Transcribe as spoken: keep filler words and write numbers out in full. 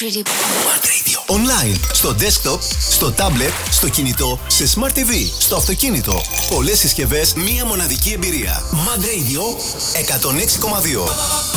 Pretty. Smart Radio. Online, στο desktop, στο tablet, στο κινητό, σε Smart τι βι, στο αυτοκίνητο. Πολλές συσκευές, μία μοναδική εμπειρία. Mad Radio εκατόν έξι κόμμα δύο.